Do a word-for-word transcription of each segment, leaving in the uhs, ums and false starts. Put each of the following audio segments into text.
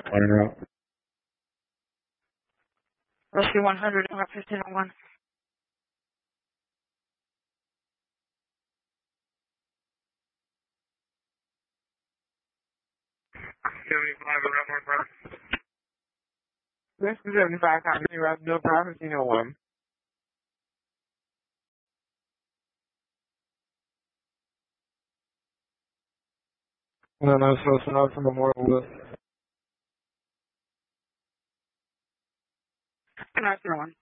En route. Rescue one hundred, route fifteen oh one. seventy-five, route one five. Rescue seventy-five, copy, route no problem, fifteen oh one. No, no, so it's not from Memorial List. Route zero one.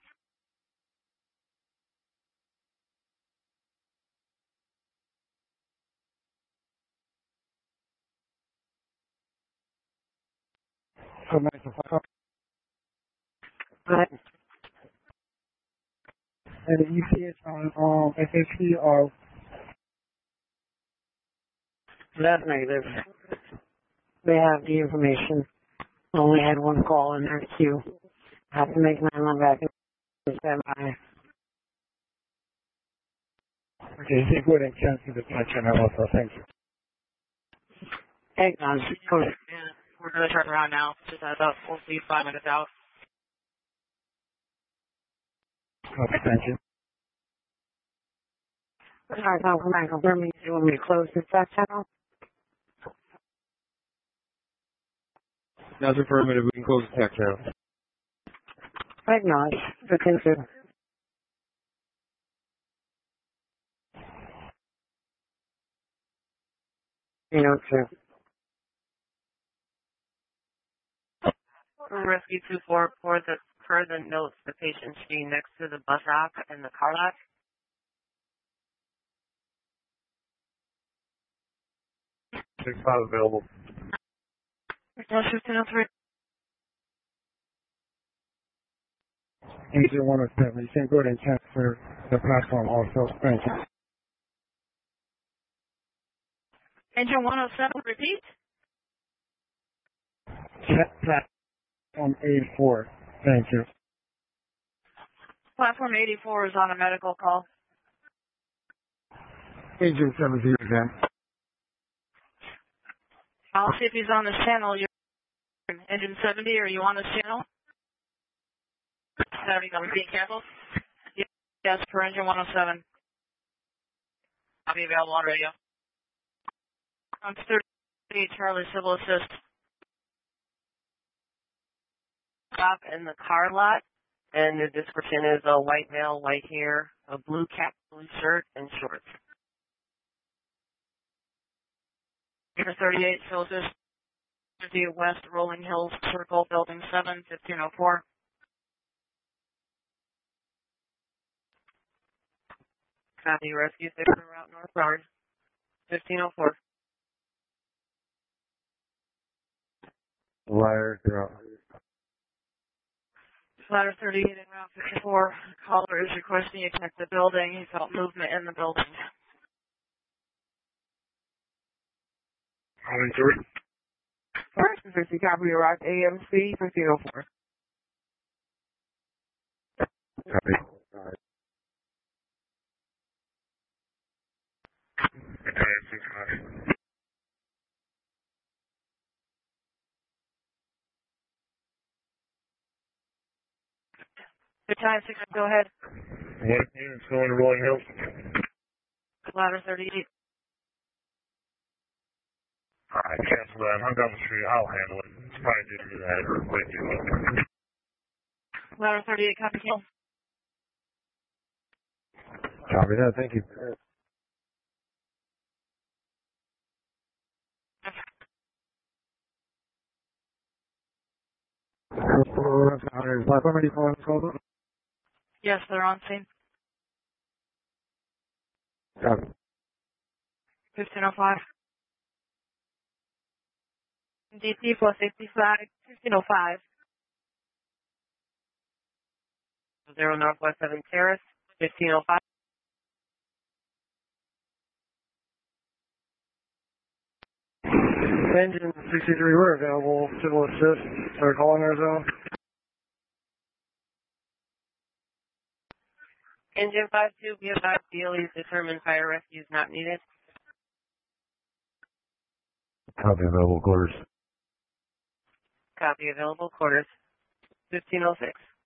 So nice to fuck up. Right. And the E C H on um, F H P of That's negative. They have the information. Only had one call in their queue. Have to make nine one back and stand by. okay, you can go ahead and cancel the connection also, thank you. Hey, guys, go ahead. Yeah, we're going to turn around now. Just heads up. We'll see five minutes out. Okay, thank you. Alright, I'll come back. Confirm me. You want me to close this back channel? That's affirmative, we can close the tech channel. Acknowledge. fifteen two. You know, too. Rescue two four four, the per the notes, the patient sitting next to the bus app and the car lot. six five available. Acknowledge fifteen oh three. Agent one oh seven, you can go ahead and transfer the platform also, thank you. Engine one oh seven, repeat. Check platform eighty-four, thank you. Platform eighty-four is on a medical call. Agent seven zero again. I'll see if he's on this channel. You're engine seventy, are you on this channel? seventy, I'm being canceled. Yes, for engine one oh seven. I'll be available on radio. I'm thirty-eight, Charlie, Civil Assist. Stop in the car lot, and the description is a white male, white hair, a blue cap, blue shirt, and shorts. Here thirty-eight, Civil Assist, fifty West Rolling Hills Circle, Building seven, fifteen oh four. Copy, rescue six route northbound, fifteen oh four. Liar, zero. Ladder thirty-eight in route fifty-four. Caller is requesting you connect the building. He felt movement in the building. Calling three. First and fifty, copy, route A M C, fifteen oh four. Copy. Alright. Good time, six, go ahead. What unit's going to Rolling Hills? Ladder thirty-eight. Alright, cancel that. I'm down the street. I'll handle it. It's probably due to that. Thank you. Ladder thirty-eight, copy, kill. Copy that. Thank you. Platform eighty-four, call it. Yes, they're on scene. Copy. fifteen oh five. D C plus sixty-five, fifteen oh five. Zero Northwest seven Terrace, fifteen oh five. Engine sixty-three, we're available. Civil Assist. They're calling our zone. Engine five two, be advised, D L E is determined, fire rescue is not needed. Copy, available quarters. Copy available quarters. fifteen oh six.